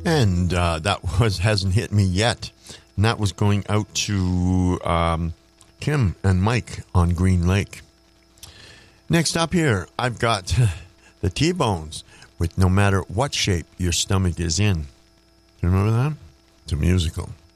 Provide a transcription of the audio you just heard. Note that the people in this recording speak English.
And that hasn't hit me yet. And that was going out to Kim and Mike on Green Lake. Next up here, I've got the T-Bones with No Matter What Shape Your Stomach Is In. You remember that? It's a musical.